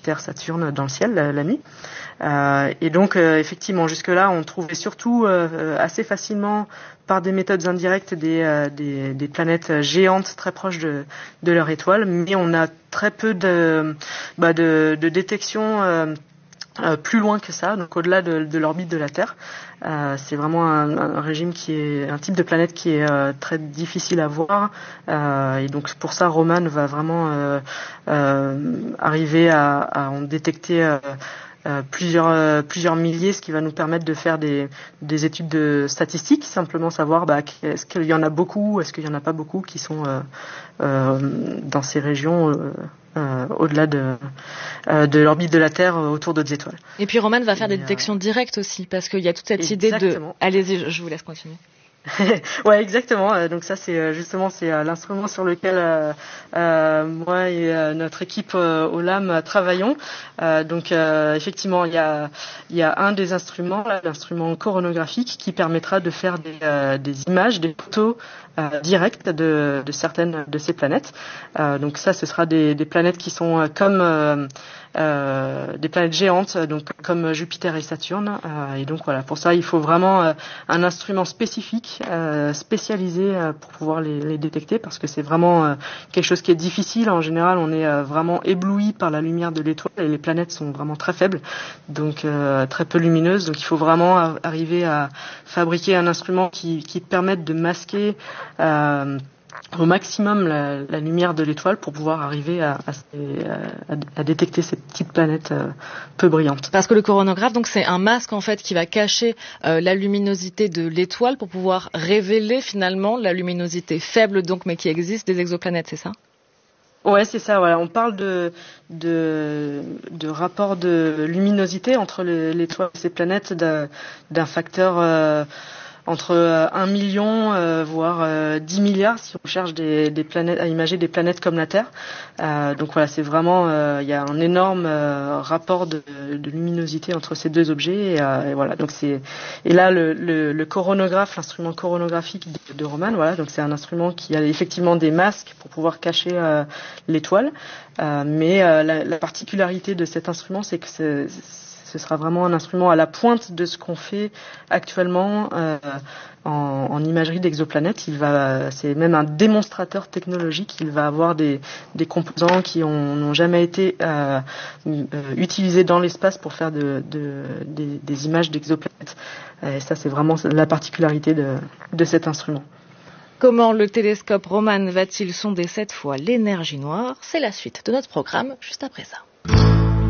Jupiter, Saturne dans le ciel la nuit. Et donc effectivement jusque-là on trouvait surtout assez facilement par des méthodes indirectes des planètes géantes très proches de leur étoile, mais on a très peu de détection plus loin que ça, donc au-delà de l'orbite de la Terre. C'est vraiment un régime un type de planète qui est très difficile à voir, et donc pour ça Roman va vraiment arriver à en détecter plusieurs milliers, ce qui va nous permettre de faire des études de statistiques, simplement savoir est-ce qu'il y en a beaucoup, est-ce qu'il y en a pas beaucoup qui sont dans ces régions au-delà de l'orbite de la Terre autour d'autres étoiles. Et puis Roman va faire des détections directes aussi, parce qu'il y a toute cette idée de... Allez-y, je vous laisse continuer. Ouais, exactement. Donc ça, c'est justement l'instrument sur lequel moi et notre équipe au LAM travaillons. Donc effectivement, il y a un des instruments, l'instrument coronographique, qui permettra de faire des images, des photos directes de certaines de ces planètes. Donc ça, ce sera des planètes qui sont comme des planètes géantes, donc comme Jupiter et Saturne. Et donc voilà, pour ça, il faut vraiment un instrument spécifique, spécialisé pour pouvoir les détecter, parce que c'est vraiment quelque chose qui est difficile. En général, on est vraiment ébloui par la lumière de l'étoile et les planètes sont vraiment très faibles, donc très peu lumineuses. Donc il faut vraiment arriver à fabriquer un instrument qui permette de masquer au maximum la lumière de l'étoile pour pouvoir arriver à détecter ces petites planètes peu brillantes. Parce que le coronographe, donc, c'est un masque en fait qui va cacher la luminosité de l'étoile pour pouvoir révéler finalement la luminosité faible, donc, mais qui existe des exoplanètes, c'est ça ? Ouais, c'est ça. Voilà, on parle de rapport de luminosité entre l'étoile et ses planètes d'un facteur entre 1 million, voire 10 milliards, si on cherche des planètes, à imager des planètes comme la Terre. Donc voilà, c'est vraiment, il y a un énorme rapport de luminosité entre ces deux objets. Et voilà, donc et là le coronographe, l'instrument coronographique de Roman, voilà, donc c'est un instrument qui a effectivement des masques pour pouvoir cacher l'étoile. Mais la particularité de cet instrument, c'est que ce sera vraiment un instrument à la pointe de ce qu'on fait actuellement en imagerie d'exoplanètes. C'est même un démonstrateur technologique. Il va avoir des composants qui n'ont jamais été utilisés dans l'espace pour faire des images d'exoplanètes. Et ça, c'est vraiment la particularité de cet instrument. Comment le télescope Roman va-t-il sonder cette fois l'énergie noire ? C'est la suite de notre programme, juste après ça.